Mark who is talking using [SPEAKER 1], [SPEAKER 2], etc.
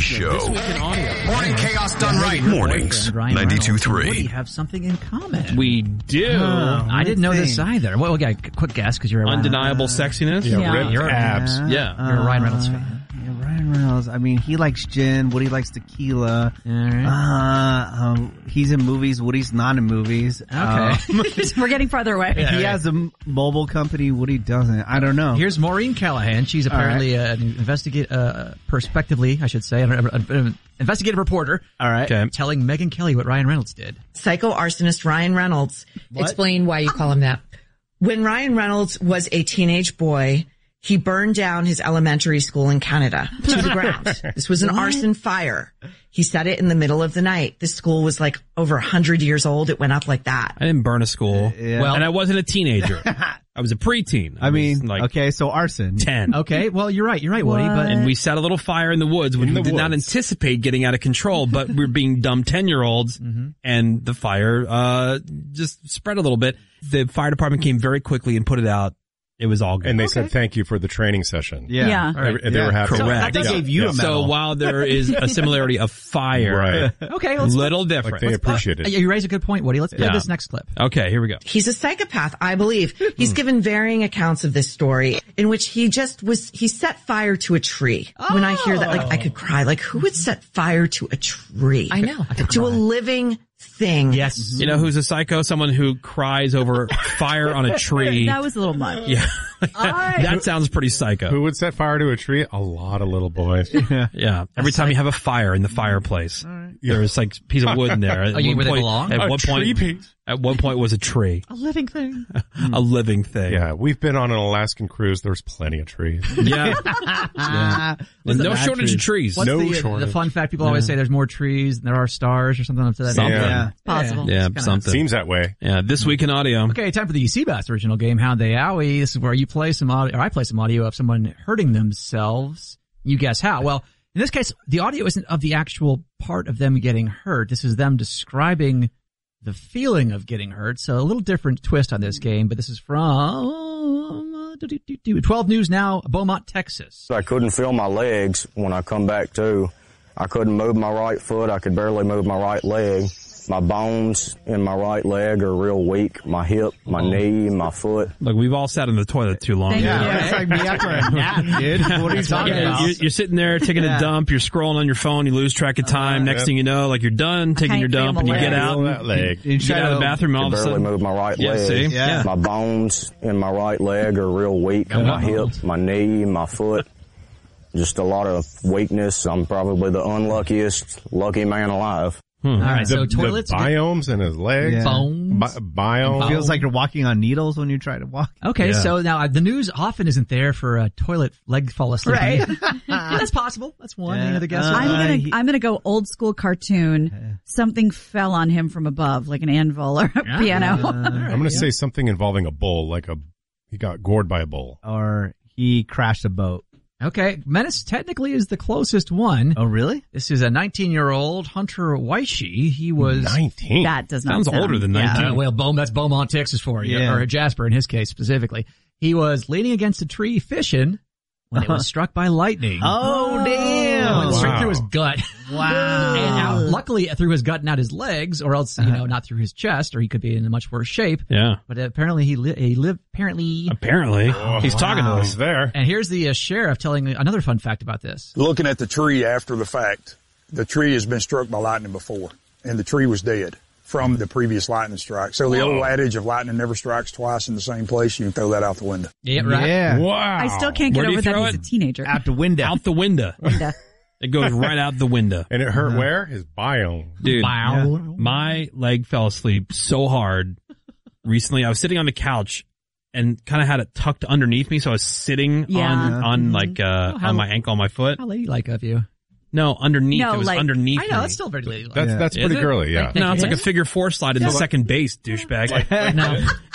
[SPEAKER 1] Show.
[SPEAKER 2] This Week in Audio.
[SPEAKER 3] Morning chaos done right.
[SPEAKER 1] Mornings, 92.3.
[SPEAKER 4] Woody have something in common.
[SPEAKER 2] We do.
[SPEAKER 4] I didn't know this either. Well, okay, quick guess because you're a
[SPEAKER 2] Undeniable sexiness.
[SPEAKER 5] Ripped
[SPEAKER 4] You're-
[SPEAKER 5] abs.
[SPEAKER 2] Yeah.
[SPEAKER 4] You're a Ryan Reynolds fan.
[SPEAKER 5] Ryan Reynolds. I mean, he likes gin. Woody likes tequila.
[SPEAKER 4] All right.
[SPEAKER 5] He's in movies. Woody's not in movies.
[SPEAKER 4] Okay.
[SPEAKER 6] We're getting farther away.
[SPEAKER 5] He has a mobile company. Woody doesn't. I don't know.
[SPEAKER 4] Here's Maureen Callahan. She's apparently an prospectively, I should say, an investigative reporter.
[SPEAKER 5] All right.
[SPEAKER 2] Okay.
[SPEAKER 4] Telling Megyn Kelly what Ryan Reynolds did.
[SPEAKER 7] Psycho-arsonist Ryan Reynolds.
[SPEAKER 8] Explain why you call him that.
[SPEAKER 7] When Ryan Reynolds was a teenage boy, he burned down his elementary school in Canada to the ground. This was an arson fire. He set it in the middle of the night. This school was like over 100 years old. It went up like that.
[SPEAKER 2] I didn't burn a school.
[SPEAKER 5] Yeah.
[SPEAKER 2] And I wasn't a teenager. I was a preteen.
[SPEAKER 5] I mean,
[SPEAKER 2] was
[SPEAKER 5] okay, so arson.
[SPEAKER 2] 10.
[SPEAKER 4] Okay, well, you're right, Woody. But
[SPEAKER 2] And we set a little fire in the woods, which we did not anticipate getting out of control, but we were being dumb 10-year-olds, and the fire just spread a little bit. The fire department came very quickly and put it out. It was all good.
[SPEAKER 9] And they said thank you for the training session.
[SPEAKER 6] Yeah.
[SPEAKER 9] They were happy.
[SPEAKER 2] Correct.
[SPEAKER 5] They gave you a medal.
[SPEAKER 2] So while there is a similarity of fire,
[SPEAKER 9] Right.
[SPEAKER 4] okay, let's
[SPEAKER 2] little different.
[SPEAKER 9] Like they appreciate it.
[SPEAKER 4] You raise a good point, Woody. Let's play this next clip.
[SPEAKER 2] Okay, here we go.
[SPEAKER 7] He's a psychopath, I believe. He's given varying accounts of this story in which he set fire to a tree. When I hear that, like, I could cry. Like, who would set fire to a tree?
[SPEAKER 8] I know.
[SPEAKER 7] To a living thing.
[SPEAKER 4] Yes.
[SPEAKER 2] You know who's a psycho? Someone who cries over fire on a tree.
[SPEAKER 6] That was a little much.
[SPEAKER 2] Yeah. That sounds pretty psycho.
[SPEAKER 9] Who would set fire to a tree? A lot of little boys.
[SPEAKER 2] Yeah. Every time you have a fire in the fireplace, there's like a piece of wood in there.
[SPEAKER 4] Oh, where they belong?
[SPEAKER 2] At
[SPEAKER 9] A
[SPEAKER 2] one point,
[SPEAKER 9] tree piece.
[SPEAKER 2] at one point was a tree.
[SPEAKER 4] A living thing.
[SPEAKER 2] A living thing.
[SPEAKER 9] Yeah, we've been on an Alaskan cruise. There's plenty of trees.
[SPEAKER 2] Yeah.
[SPEAKER 4] What's
[SPEAKER 2] No
[SPEAKER 4] the
[SPEAKER 2] shortage of trees.
[SPEAKER 4] What's
[SPEAKER 9] No
[SPEAKER 4] the
[SPEAKER 9] shortage.
[SPEAKER 4] fun fact people always say? There's more trees than there are stars or something up to that.
[SPEAKER 2] Something.
[SPEAKER 5] Yeah.
[SPEAKER 6] Possible.
[SPEAKER 2] Yeah,
[SPEAKER 4] It's kinda-
[SPEAKER 2] something.
[SPEAKER 9] Seems that way.
[SPEAKER 2] Yeah, This Week in Audio.
[SPEAKER 4] Okay, time for the Seabass original game, Hound They Owie. This is where you play some audio, or I play some audio of someone hurting themselves. You guess how. Well, in this case, the audio isn't of the actual part of them getting hurt. This is them describing the feeling of getting hurt. So a little different twist on this game, but this is from 12 News Now, Beaumont, Texas.
[SPEAKER 10] I couldn't feel my legs when I come back to. I couldn't move my right foot. I could barely move my right leg. My bones in my right leg are real weak. My hip, my knee, my foot.
[SPEAKER 2] Look, we've all sat in the toilet too long.
[SPEAKER 6] Thank you.
[SPEAKER 5] It's like me after a nap, dude. What are you talking about?
[SPEAKER 2] You're sitting there taking a dump, you're scrolling on your phone, you lose track of time. Next thing you know, like you're done taking your dump and you get out.
[SPEAKER 9] That leg.
[SPEAKER 2] You get out of the bathroom and all
[SPEAKER 10] I
[SPEAKER 2] of a
[SPEAKER 10] could barely
[SPEAKER 2] sudden.
[SPEAKER 10] move my right
[SPEAKER 2] Yeah,
[SPEAKER 10] leg.
[SPEAKER 2] see?
[SPEAKER 5] Yeah.
[SPEAKER 10] My bones in my right leg are real weak. My hip, my knee, my foot. Just a lot of weakness. I'm probably the unluckiest lucky man alive.
[SPEAKER 4] All right, so
[SPEAKER 9] The
[SPEAKER 4] toilets.
[SPEAKER 9] biomes in his legs.
[SPEAKER 5] Yeah.
[SPEAKER 4] Bones.
[SPEAKER 9] Biome.
[SPEAKER 5] Feels like you're walking on needles when you try to walk.
[SPEAKER 4] Okay,
[SPEAKER 2] Yeah.
[SPEAKER 4] so now the news often isn't there for a toilet leg fall asleep.
[SPEAKER 6] Right.
[SPEAKER 4] That's possible. That's one.
[SPEAKER 5] Yeah.
[SPEAKER 4] Any other guesses?
[SPEAKER 6] I'm gonna go old school cartoon. Something fell on him from above, like an anvil or a piano.
[SPEAKER 9] I'm going to say something involving a bull, like he got gored by a bull.
[SPEAKER 5] Or he crashed a boat.
[SPEAKER 4] Okay, Menace technically is the closest one.
[SPEAKER 5] Oh, really?
[SPEAKER 4] This is a 19-year-old Hunter Weishi. He was
[SPEAKER 9] 19.
[SPEAKER 6] That does not
[SPEAKER 2] Sounds
[SPEAKER 6] sound
[SPEAKER 2] older than 19.
[SPEAKER 4] well, that's Beaumont, Texas for you,
[SPEAKER 5] Yeah.
[SPEAKER 4] or Jasper in his case specifically. He was leaning against a tree fishing when it was struck by lightning.
[SPEAKER 5] Oh, damn.
[SPEAKER 4] Went straight
[SPEAKER 9] Wow.
[SPEAKER 4] through his gut.
[SPEAKER 5] Wow.
[SPEAKER 4] And now, luckily, through his gut, not his legs, or else, not through his chest, or he could be in a much worse shape.
[SPEAKER 2] Yeah.
[SPEAKER 4] But apparently, he lived, apparently.
[SPEAKER 2] Apparently. He's talking to us.
[SPEAKER 9] He's there.
[SPEAKER 4] And here's the sheriff telling another fun fact about this.
[SPEAKER 11] Looking at the tree after the fact, the tree has been struck by lightning before, and the tree was dead from the previous lightning strike. So the old adage of lightning never strikes twice in the same place, you can throw that out the window.
[SPEAKER 4] Yeah, right.
[SPEAKER 5] Yeah.
[SPEAKER 2] Wow.
[SPEAKER 6] I still can't
[SPEAKER 2] Where
[SPEAKER 6] get
[SPEAKER 2] do you
[SPEAKER 6] over that
[SPEAKER 2] throw
[SPEAKER 6] he's
[SPEAKER 2] it?
[SPEAKER 6] a teenager.
[SPEAKER 5] Out the window.
[SPEAKER 2] Out the window. It goes right out the window.
[SPEAKER 9] And it hurt where? His biome.
[SPEAKER 2] Dude,
[SPEAKER 4] Wow.
[SPEAKER 2] my leg fell asleep so hard recently. I was sitting on the couch and kind of had it tucked underneath me, so I was sitting on my ankle, on my foot.
[SPEAKER 4] How ladylike of you.
[SPEAKER 2] No, underneath.
[SPEAKER 6] No,
[SPEAKER 2] it was
[SPEAKER 6] like-
[SPEAKER 2] underneath
[SPEAKER 4] I know,
[SPEAKER 2] me.
[SPEAKER 4] that's still very ladylike.
[SPEAKER 9] That's
[SPEAKER 2] Is
[SPEAKER 9] pretty
[SPEAKER 2] it?
[SPEAKER 9] girly, yeah.
[SPEAKER 2] No, it's like a figure four slide into second base, douchebag.
[SPEAKER 4] No.